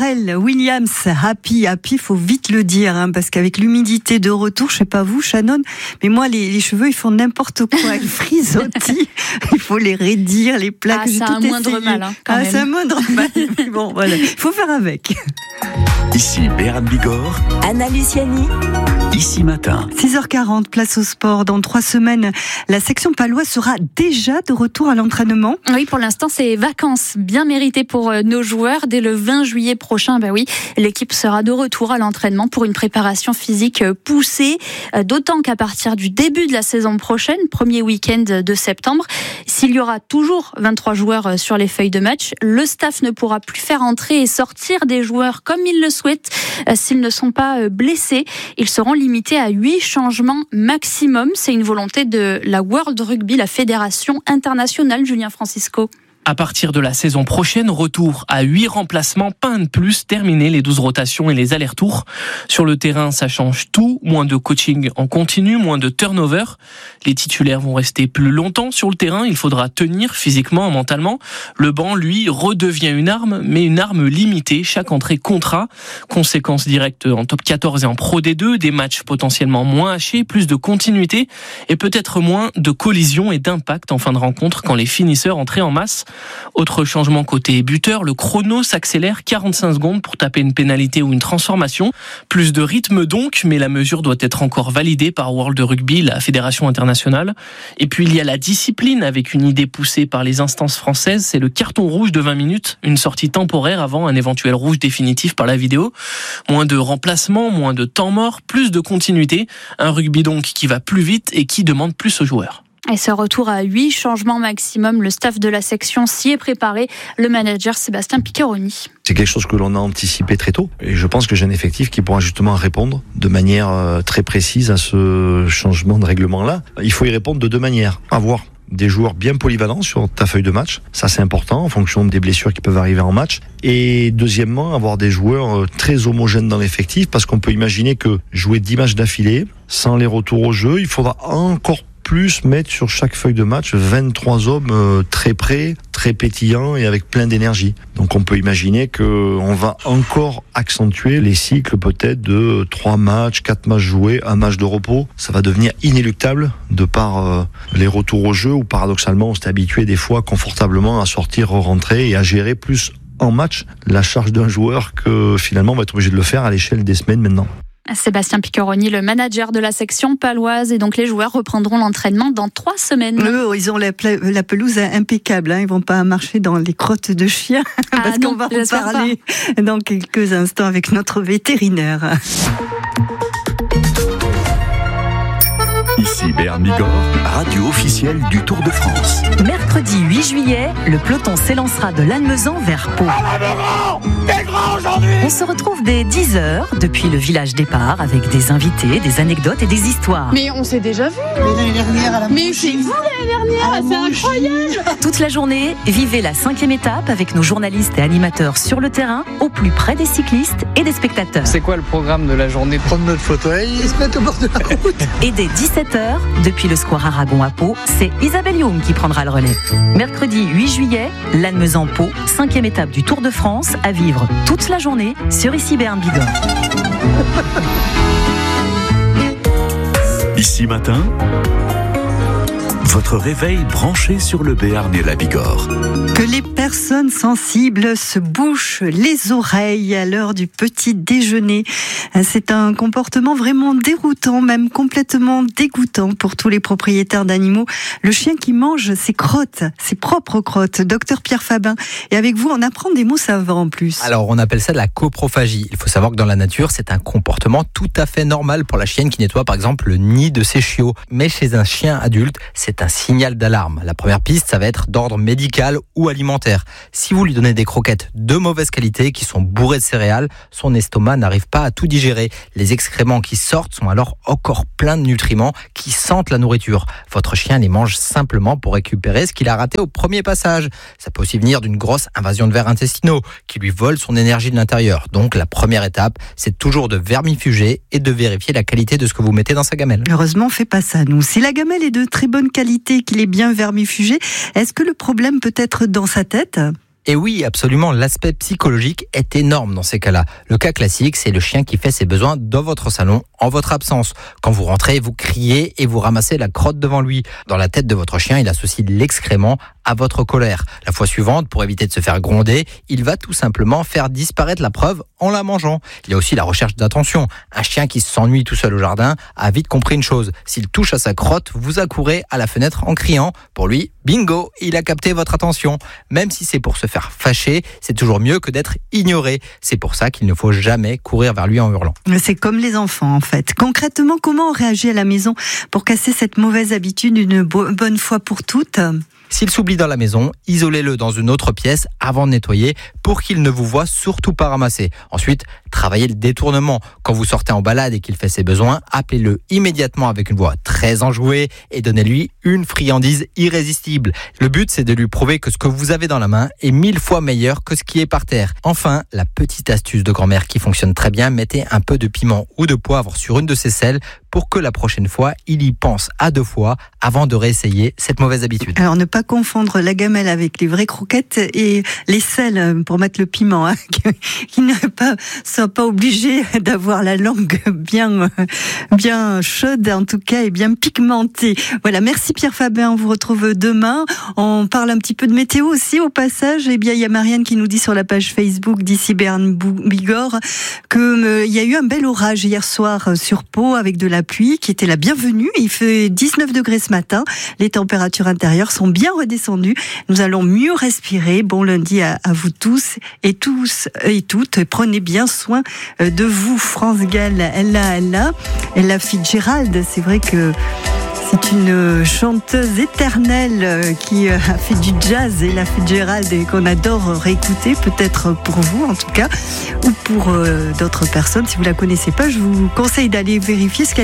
Pharrell Williams, Happy, faut vite le dire, parce qu'avec l'humidité de retour, je sais pas vous, Shannon, mais moi, les cheveux, ils font n'importe quoi, ils frisottis, il faut les raidir, les plaques, j'ai tout essayé. C'est un moindre mal, quand même. C'est un moindre mal, mais bon, voilà, il faut faire avec. Ici Béran Bigorre, Anna Luciani. Ici Matin. 6h40, place au sport. Dans 3 semaines, la section paloise sera déjà de retour à l'entraînement. Oui, pour l'instant, c'est vacances bien méritées pour nos joueurs. Dès le 20 juillet prochain, l'équipe sera de retour à l'entraînement pour une préparation physique poussée. D'autant qu'à partir du début de la saison prochaine, premier week-end de septembre, s'il y aura toujours 23 joueurs sur les feuilles de match, le staff ne pourra plus faire entrer et sortir des joueurs comme il le souhaite. S'ils ne sont pas blessés, ils seront limités à 8 changements maximum. C'est une volonté de la World Rugby, la fédération internationale, Julien Francisco. À partir de la saison prochaine, retour à 8 remplacements, pas un de plus, terminer les 12 rotations et les allers-retours. Sur le terrain, ça change tout, moins de coaching en continu, moins de turnover. Les titulaires vont rester plus longtemps sur le terrain, il faudra tenir physiquement, mentalement. Le banc, lui, redevient une arme, mais une arme limitée, chaque entrée comptera. Conséquence directe en top 14 et en Pro D2, des matchs potentiellement moins hachés, plus de continuité et peut-être moins de collisions et d'impact en fin de rencontre quand les finisseurs entraient en masse. Autre changement côté buteur, le chrono s'accélère 45 secondes pour taper une pénalité ou une transformation. Plus de rythme donc, mais la mesure doit être encore validée par World Rugby, la fédération internationale. Et puis il y a la discipline avec une idée poussée par les instances françaises, c'est le carton rouge de 20 minutes, une sortie temporaire avant un éventuel rouge définitif par la vidéo. Moins de remplacements, moins de temps mort, plus de continuité. Un rugby donc qui va plus vite et qui demande plus aux joueurs. Et ce retour à 8 changements maximum, le staff de la section s'y est préparé. Le manager Sébastien Piccheroni. C'est quelque chose que l'on a anticipé très tôt. Et je pense que j'ai un effectif qui pourra justement répondre de manière très précise à ce changement de règlement-là. Il faut y répondre de 2 manières. Avoir des joueurs bien polyvalents sur ta feuille de match, ça c'est important en fonction des blessures qui peuvent arriver en match. Et deuxièmement, avoir des joueurs très homogènes dans l'effectif, parce qu'on peut imaginer que jouer 10 matchs d'affilée, sans les retours au jeu, il faudra encore plus mettre sur chaque feuille de match 23 hommes très prêts, très pétillants et avec plein d'énergie. Donc on peut imaginer qu'on va encore accentuer les cycles peut-être de 3 matchs, 4 matchs joués, 1 match de repos. Ça va devenir inéluctable de par les retours au jeu où paradoxalement on s'est habitué des fois confortablement à sortir, rentrer et à gérer plus en match la charge d'un joueur que finalement on va être obligé de le faire à l'échelle des semaines maintenant. Sébastien Piccheroni, le manager de la section paloise, et donc les joueurs reprendront l'entraînement dans 3 semaines. Ils ont la pelouse impeccable, ils vont pas marcher dans les crottes de chiens, parce qu'on va en parler dans quelques instants avec notre vétérinaire. Ici Béran Bigorre, radio officielle du Tour de France. Mercredi 8 juillet, le peloton s'élancera de Lannemezan vers Pau. On se retrouve dès 10h depuis le village départ avec des invités, des anecdotes et des histoires. Mais on s'est déjà vu. L'année dernière à la Mais c'est vous l'année dernière, c'est incroyable. Toute la journée, vivez la 5e étape avec nos journalistes et animateurs sur le terrain, au plus près des cyclistes et des spectateurs. C'est quoi le programme de la journée? Prendre notre fauteuil et se mettre au bord de la route. Et dès 17h, depuis le square Aragon à Pau, c'est Isabelle Youm qui prendra le relais. Mercredi 8 juillet, Lannemezan-Pau, 5e étape du Tour de France, à vivre toute la journée sur Ici Béran Bigorre. Ici Matin, votre réveil branché sur le Béarn et la Bigorre. Que les personnes sensibles se bouchent les oreilles à l'heure du petit déjeuner. C'est un comportement vraiment déroutant, même complètement dégoûtant pour tous les propriétaires d'animaux. Le chien qui mange ses crottes, ses propres crottes. Docteur Pierre Fabin. Et avec vous, on apprend des mots savants en plus. Alors, on appelle ça de la coprophagie. Il faut savoir que dans la nature, c'est un comportement tout à fait normal pour la chienne qui nettoie par exemple le nid de ses chiots. Mais chez un chien adulte, c'est un signal d'alarme. La première piste, ça va être d'ordre médical ou alimentaire. Si vous lui donnez des croquettes de mauvaise qualité qui sont bourrées de céréales, son estomac n'arrive pas à tout digérer. Les excréments qui sortent sont alors encore pleins de nutriments qui sentent la nourriture. Votre chien les mange simplement pour récupérer ce qu'il a raté au premier passage. Ça peut aussi venir d'une grosse invasion de vers intestinaux qui lui vole son énergie de l'intérieur. Donc la première étape, c'est toujours de vermifuger et de vérifier la qualité de ce que vous mettez dans sa gamelle. Heureusement, on fait pas ça, nous. Si la gamelle est de très bonne qualité, qu'il est bien vermifugé, est-ce que le problème peut être dans sa tête ? Et oui, absolument, l'aspect psychologique est énorme dans ces cas-là. Le cas classique, c'est le chien qui fait ses besoins dans votre salon en votre absence. Quand vous rentrez, vous criez et vous ramassez la crotte devant lui. Dans la tête de votre chien, il associe l'excrément à votre colère. La fois suivante, pour éviter de se faire gronder, il va tout simplement faire disparaître la preuve en la mangeant. Il y a aussi la recherche d'attention. Un chien qui s'ennuie tout seul au jardin a vite compris une chose. S'il touche à sa crotte, vous accourez à la fenêtre en criant. Pour lui, bingo, il a capté votre attention. Même si c'est pour se faire fâcher, c'est toujours mieux que d'être ignoré. C'est pour ça qu'il ne faut jamais courir vers lui en hurlant. C'est comme les enfants en fait. Concrètement, comment on réagit à la maison pour casser cette mauvaise habitude une bonne fois pour toutes ? S'il s'oublie dans la maison, isolez-le dans une autre pièce avant de nettoyer pour qu'il ne vous voie surtout pas ramasser. Ensuite, travaillez le détournement. Quand vous sortez en balade et qu'il fait ses besoins, appelez-le immédiatement avec une voix très enjouée et donnez-lui une friandise irrésistible. Le but, c'est de lui prouver que ce que vous avez dans la main est 1000 fois meilleur que ce qui est par terre. Enfin, la petite astuce de grand-mère qui fonctionne très bien, mettez un peu de piment ou de poivre sur une de ses selles pour que la prochaine fois, il y pense à 2 fois avant de réessayer cette mauvaise habitude. Alors, ne pas confondre la gamelle avec les vraies croquettes et les sels pour mettre le piment, qu'il ne soit pas obligé d'avoir la langue bien chaude en tout cas et bien pigmentée. Voilà, merci Pierre Faber, on vous retrouve demain. On parle un petit peu de météo aussi au passage. Eh bien, il y a Marianne qui nous dit sur la page Facebook d'ici Berne Bigorre qu'il y a eu un bel orage hier soir sur Pau avec de la pluie qui était la bienvenue. Il fait 19 degrés ce matin. Les températures intérieures sont bien redescendues. Nous allons mieux respirer. Bon lundi à vous tous et toutes. Prenez bien soin de vous. France Gall, Ella Fitzgerald. C'est vrai que c'est une chanteuse éternelle qui a fait du jazz, Ella Fitzgerald, et qu'on adore réécouter, peut-être pour vous en tout cas, ou pour d'autres personnes. Si vous la connaissez pas, je vous conseille d'aller vérifier ce qu'elle